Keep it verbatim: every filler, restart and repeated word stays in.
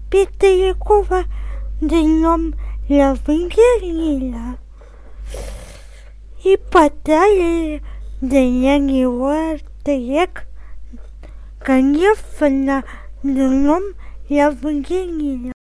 Петрикова днем Евангелия и подали для него трек, конечно, днем Евангелия.